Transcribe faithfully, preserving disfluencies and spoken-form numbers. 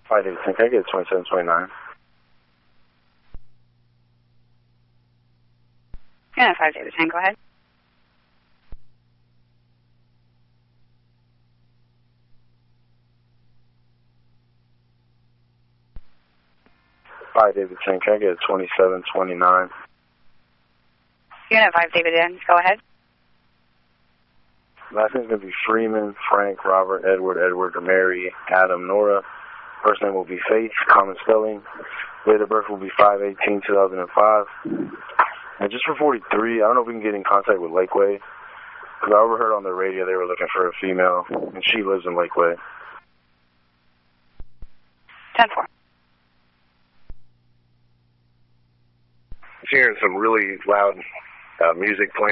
five David ten, can I get twenty-seven twenty-nine? Yeah, five David ten, go ahead. five David ten, can I get twenty-seven twenty-nine? Unit five David ten, go ahead. Last name's going to be Freeman, Frank, Robert, Edward, Edward, Mary, Adam, Nora. First name will be Faith, common spelling. Date of birth will be five eighteen two thousand five. And just for forty-three, I don't know if we can get in contact with Lakeway. Because I overheard on the radio they were looking for a female, and she lives in Lakeway. ten four. Hearing some really loud uh, music playing.